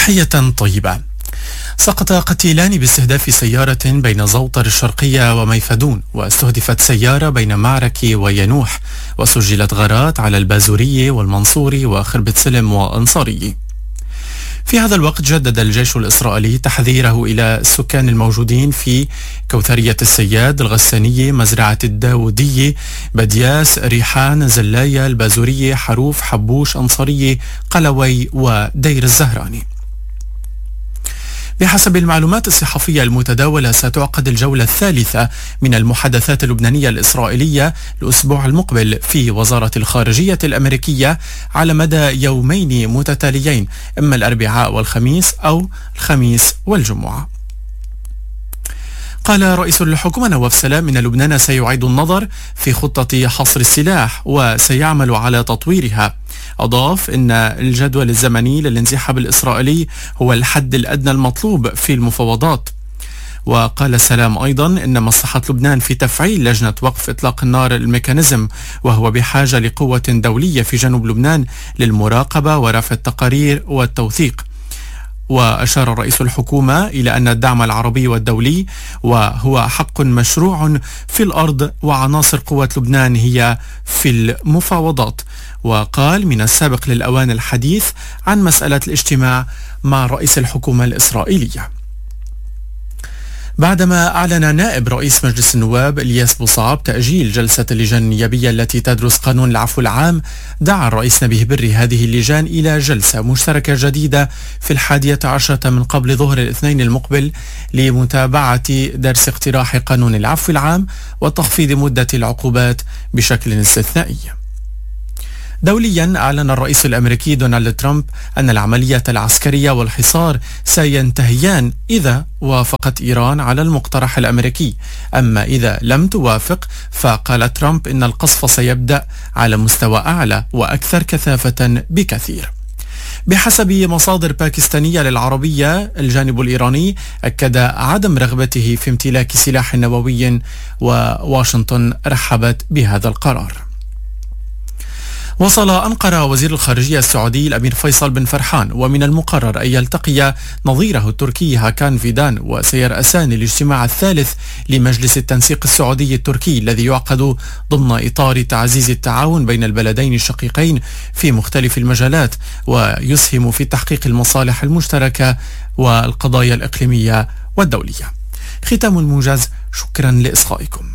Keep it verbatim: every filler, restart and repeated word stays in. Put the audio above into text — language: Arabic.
تحية طيبة. سقط قتيلان باستهداف سيارة بين زوطر الشرقية وميفدون، واستهدفت سيارة بين معرك وينوح، وسجلت غارات على البازورية والمنصوري وخربة سلم وأنصاري. في هذا الوقت جدد الجيش الإسرائيلي تحذيره إلى السكان الموجودين في كوثرية السياد، الغسانية، مزرعة الداودية، بدياس، ريحان، زلاية، البازورية، حروف، حبوش، أنصارية، قلوي ودير الزهراني. بحسب المعلومات الصحفية المتداولة، ستعقد الجولة الثالثة من المحادثات اللبنانية الإسرائيلية الأسبوع المقبل في وزارة الخارجية الأمريكية على مدى يومين متتاليين، إما الأربعاء والخميس أو الخميس والجمعة. قال رئيس الحكومة نواف سلام إن لبنان سيعيد النظر في خطة حصر السلاح وسيعمل على تطويرها. أضاف إن الجدول الزمني للانسحاب الإسرائيلي هو الحد الأدنى المطلوب في المفاوضات. وقال سلام أيضا إن مصلحة لبنان في تفعيل لجنة وقف إطلاق النار الميكانيزم، وهو بحاجة لقوة دولية في جنوب لبنان للمراقبة ورفع التقارير والتوثيق. وأشار رئيس الحكومة إلى أن الدعم العربي والدولي وهو حق مشروع في الأرض، وعناصر قوة لبنان هي في المفاوضات. وقال من السابق للأوان الحديث عن مسألة الاجتماع مع رئيس الحكومة الإسرائيلية. بعدما أعلن نائب رئيس مجلس النواب إلياس بوصعب تأجيل جلسة اللجان النيابية التي تدرس قانون العفو العام، دعا الرئيس نبيه بري هذه اللجان إلى جلسة مشتركة جديدة في الحادية عشرة من قبل ظهر الاثنين المقبل لمتابعة درس اقتراح قانون العفو العام وتخفيض مدة العقوبات بشكل استثنائي. دوليا، أعلن الرئيس الأمريكي دونالد ترامب أن العملية العسكرية والحصار سينتهيان إذا وافقت إيران على المقترح الأمريكي، أما إذا لم توافق فقال ترامب إن القصف سيبدأ على مستوى أعلى وأكثر كثافة بكثير. بحسب مصادر باكستانية للعربية، الجانب الإيراني أكد عدم رغبته في امتلاك سلاح نووي، وواشنطن رحبت بهذا القرار. وصل أنقرة وزير الخارجية السعودي الأمير فيصل بن فرحان، ومن المقرر أن يلتقي نظيره التركي هاكان فيدان، وسيرأسان الاجتماع الثالث لمجلس التنسيق السعودي التركي الذي يعقد ضمن إطار تعزيز التعاون بين البلدين الشقيقين في مختلف المجالات، ويسهم في تحقيق المصالح المشتركة والقضايا الإقليمية والدولية. ختام الموجز، شكرا لإصغائكم.